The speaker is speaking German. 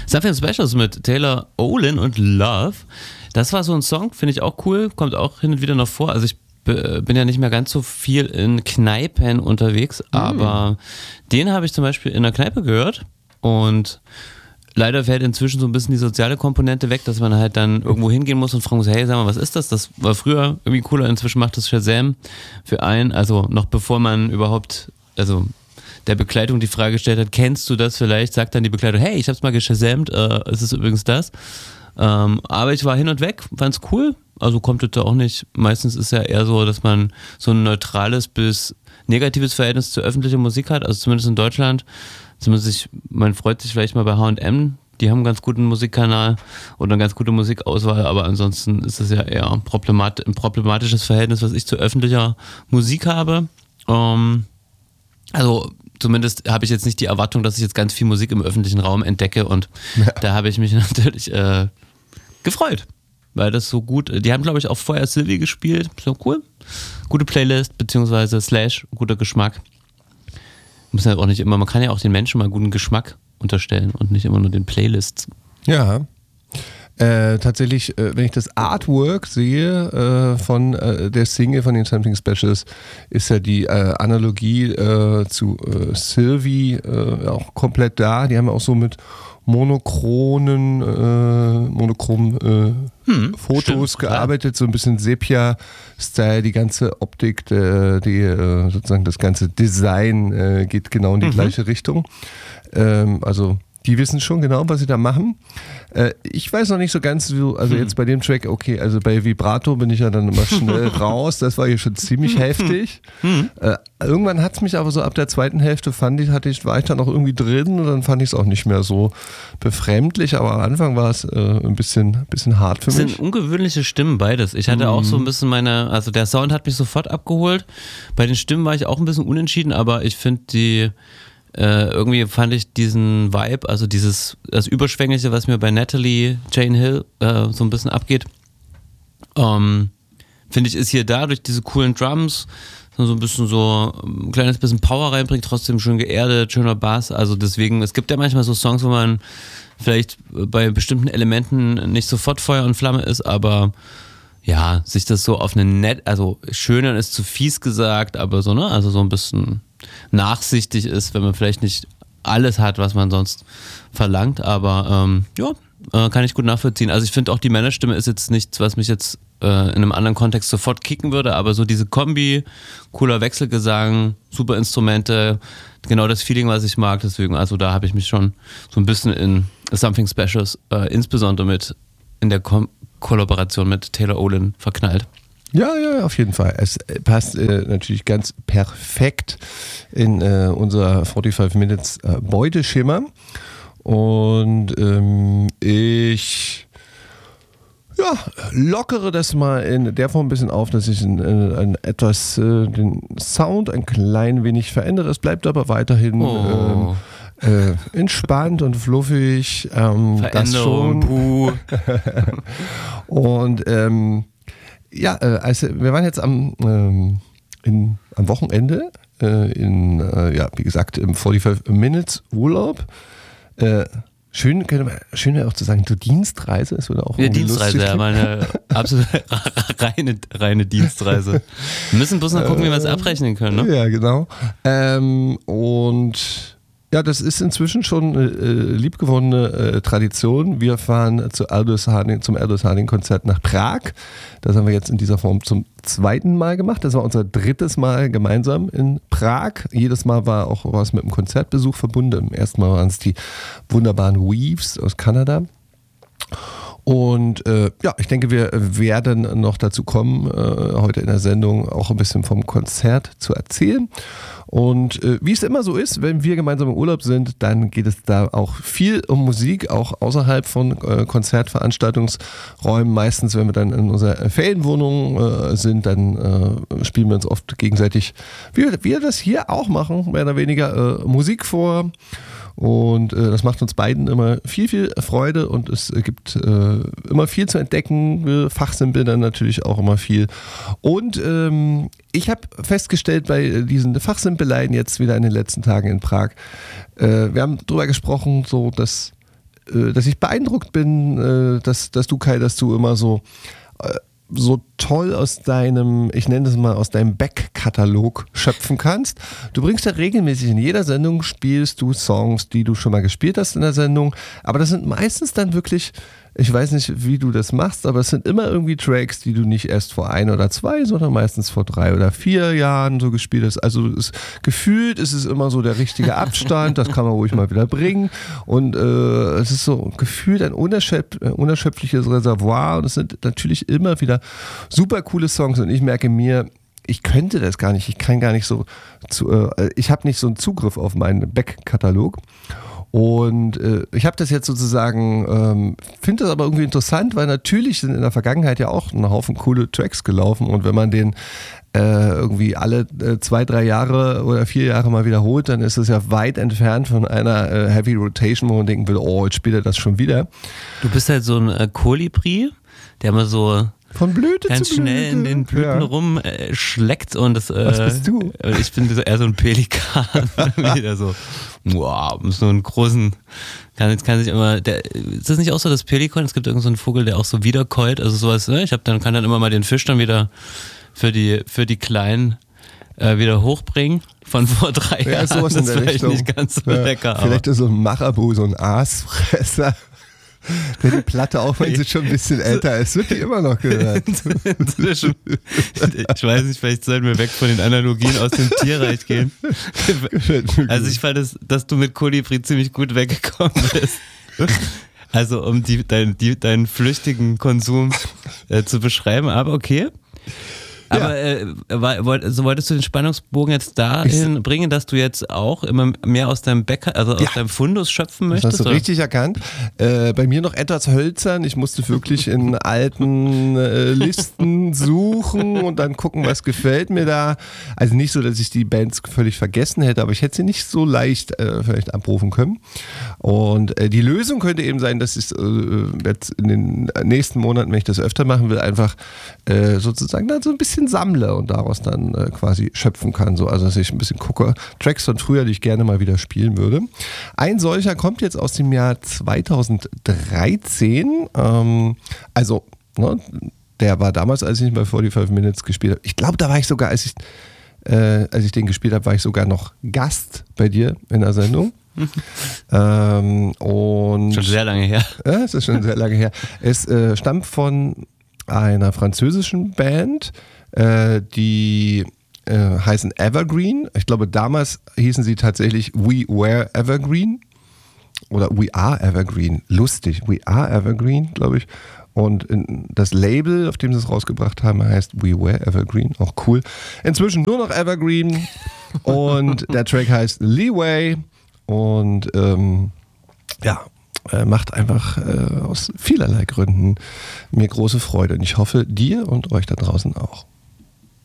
Something Specials mit Taylor Olin und Love. Das war so ein Song, finde ich auch cool, kommt auch hin und wieder noch vor. Also ich bin ja nicht mehr ganz so viel in Kneipen unterwegs, aber den habe ich zum Beispiel in einer Kneipe gehört und leider fällt inzwischen so ein bisschen die soziale Komponente weg, dass man halt dann irgendwo hingehen muss und fragen muss, hey, sag mal, was ist das? Das war früher irgendwie cooler, inzwischen macht das Shazam für einen, also noch bevor man überhaupt, also der Begleitung die Frage gestellt hat, kennst du das vielleicht? Sagt dann die Begleitung, hey, ich hab's mal geshazamt, es ist übrigens das. Aber ich war hin und weg, fand's cool, also kommt das da auch nicht, meistens ist ja eher so, dass man so ein neutrales bis negatives Verhältnis zur öffentlichen Musik hat, also zumindest in Deutschland. Man freut sich vielleicht mal bei H&M, die haben einen ganz guten Musikkanal oder eine ganz gute Musikauswahl, aber ansonsten ist es ja eher ein problematisches Verhältnis, was ich zu öffentlicher Musik habe. Also zumindest habe ich jetzt nicht die Erwartung, dass ich jetzt ganz viel Musik im öffentlichen Raum entdecke und da habe ich mich natürlich gefreut, weil das so gut, die haben glaube ich auch vorher Sylvie gespielt, so cool, gute Playlist beziehungsweise / guter Geschmack. Muss ja auch nicht immer, man kann ja auch den Menschen mal guten Geschmack unterstellen und nicht immer nur den Playlists. Ja, tatsächlich, wenn ich das Artwork sehe von der Single von den Something Specials, ist ja die Analogie zu Sylvie auch komplett da. Die haben ja auch so mit monochromen Fotos gearbeitet, so ein bisschen Sepia-Style, die ganze Optik, sozusagen das ganze Design geht genau in die gleiche Richtung. Also die wissen schon genau, was sie da machen. Ich weiß noch nicht so ganz, also jetzt bei dem Track, okay, also bei Vibrato bin ich ja dann immer schnell raus, das war hier schon ziemlich heftig. Irgendwann hat es mich aber so ab der zweiten Hälfte, war ich dann auch irgendwie drin und dann fand ich es auch nicht mehr so befremdlich, aber am Anfang war es ein bisschen hart für mich. Das sind ungewöhnliche Stimmen beides. Ich hatte auch so ein bisschen also der Sound hat mich sofort abgeholt. Bei den Stimmen war ich auch ein bisschen unentschieden, aber ich finde irgendwie fand ich diesen Vibe, also das Überschwängliche, was mir bei Natalie Jane Hill so ein bisschen abgeht, finde ich, ist hier da durch diese coolen Drums so ein bisschen ein kleines bisschen Power reinbringt, trotzdem schön geerdet, schöner Bass, also deswegen, es gibt ja manchmal so Songs, wo man vielleicht bei bestimmten Elementen nicht sofort Feuer und Flamme ist, aber ja, sich das so auf eine also schöner ist zu fies gesagt, aber so, ne, also so ein bisschen nachsichtig ist, wenn man vielleicht nicht alles hat, was man sonst verlangt, aber kann ich gut nachvollziehen. Also ich finde auch, die Männerstimme ist jetzt nichts, was mich jetzt in einem anderen Kontext sofort kicken würde, aber so diese Kombi, cooler Wechselgesang, super Instrumente, genau das Feeling, was ich mag, deswegen, also da habe ich mich schon so ein bisschen in Something Specials, insbesondere in der Kollaboration mit Taylor Olin verknallt. Ja, auf jeden Fall. Es passt natürlich ganz perfekt in unser 45 Minutes Beuteschema. Und ich lockere das mal in der Form ein bisschen auf, dass ich den Sound ein klein wenig verändere. Es bleibt aber weiterhin entspannt und fluffig. Das schon. Und also wir waren jetzt am Wochenende wie gesagt, im 45 Minutes Urlaub. Schön wäre auch zu sagen, Dienstreise, es würde auch Dienstreise, ja, meine absolut reine Dienstreise. Wir müssen bloß noch gucken, wie wir es abrechnen können, ne? Ja, genau. Und ja, das ist inzwischen schon eine liebgewonnene Tradition. Wir fahren zum Aldous Harding-Konzert nach Prag. Das haben wir jetzt in dieser Form zum zweiten Mal gemacht. Das war unser drittes Mal gemeinsam in Prag. Jedes Mal war auch was mit einem Konzertbesuch verbunden. Im ersten Mal waren es die wunderbaren Weaves aus Kanada. Und ich denke, wir werden noch dazu kommen, heute in der Sendung auch ein bisschen vom Konzert zu erzählen. Und wie es immer so ist, wenn wir gemeinsam im Urlaub sind, dann geht es da auch viel um Musik, auch außerhalb von Konzertveranstaltungsräumen. Meistens, wenn wir dann in unserer Ferienwohnung sind, dann spielen wir uns oft gegenseitig, wie wir das hier auch machen, mehr oder weniger Musik vor. Und das macht uns beiden immer viel, viel Freude und es gibt immer viel zu entdecken. Wir fachsimpeln dann natürlich auch immer viel. Und ich habe festgestellt bei diesen Fachsimpeleien jetzt wieder in den letzten Tagen in Prag, wir haben darüber gesprochen, so dass ich beeindruckt bin, dass du, Kai, dass du immer so toll aus deinem, ich nenne das mal, aus deinem Back-Katalog schöpfen kannst. Du bringst ja regelmäßig in jeder Sendung, spielst du Songs, die du schon mal gespielt hast in der Sendung, aber das sind meistens dann wirklich, ich weiß nicht, wie du das machst, aber es sind immer irgendwie Tracks, die du nicht erst vor 1 oder 2, sondern meistens vor 3 oder 4 Jahren so gespielt hast. Also gefühlt ist es immer so der richtige Abstand, das kann man ruhig mal wieder bringen. Und es ist so gefühlt ein unerschöpfliches Reservoir und es sind natürlich immer wieder super coole Songs und ich merke mir, ich könnte das gar nicht, ich kann gar nicht so, ich habe nicht so einen Zugriff auf meinen Back-Katalog. Und ich habe das jetzt sozusagen, finde das aber irgendwie interessant, weil natürlich sind in der Vergangenheit ja auch ein Haufen coole Tracks gelaufen und wenn man den irgendwie alle 2, 3 Jahre oder 4 Jahre mal wiederholt, dann ist es ja weit entfernt von einer Heavy Rotation, wo man denken will, oh, jetzt spielt er das schon wieder. Du bist halt so ein Kolibri, der mal so von Blüte ganz zu Blüte. Schnell in den Blüten rumschleckt und das. Was bist du? Ich bin eher so ein Pelikan, der so einen großen, kann sich immer. Ist das nicht auch so, das Pelikan? Es gibt irgend so einen Vogel, der auch so wiederkäut, also sowas. Ne? Kann dann immer mal den Fisch dann wieder für die Kleinen wieder hochbringen von vor 3 Jahren. Ja, sowas in der vielleicht Richtung. Nicht ganz so lecker. Vielleicht ist so ein Marabu, so ein Aasfresser. Der die Platte, auch wenn sie schon ein bisschen älter ist, wird die immer noch gehört. Inzwischen. Ich weiß nicht, vielleicht sollten wir weg von den Analogien aus dem Tierreich gehen. Also ich fand, dass du mit Kolibri ziemlich gut weggekommen bist. Also um deinen flüchtigen Konsum zu beschreiben, aber okay. Aber wolltest du den Spannungsbogen jetzt dahin bringen, dass du jetzt auch immer mehr aus deinem aus deinem Fundus schöpfen möchtest? Das hast du richtig erkannt. Bei mir noch etwas hölzern. Ich musste wirklich in alten Listen suchen und dann gucken, was gefällt mir da. Also nicht so, dass ich die Bands völlig vergessen hätte, aber ich hätte sie nicht so leicht vielleicht abrufen können. Und die Lösung könnte eben sein, dass ich jetzt in den nächsten Monaten, wenn ich das öfter machen will, einfach sozusagen dann so ein bisschen sammle und daraus dann quasi schöpfen kann. So, also dass ich ein bisschen gucke, Tracks von früher, die ich gerne mal wieder spielen würde. Ein solcher kommt jetzt aus dem Jahr 2013. Der war damals, als ich bei 45 Minutes gespielt habe. Ich glaube, da war ich sogar, als ich den gespielt habe, war ich sogar noch Gast bei dir in der Sendung. Und schon sehr lange her. Ja, es ist schon sehr lange her. Es stammt von einer französischen Band, die heißen Evergreen. Ich glaube, damals hießen sie tatsächlich We Were Evergreen oder We Are Evergreen. Lustig, We Are Evergreen, glaube ich. Und das Label, auf dem sie es rausgebracht haben, heißt We Were Evergreen. Auch cool. Inzwischen nur noch Evergreen. Und der Track heißt Leeway. Und macht einfach aus vielerlei Gründen mir große Freude. Und ich hoffe, dir und euch da draußen auch.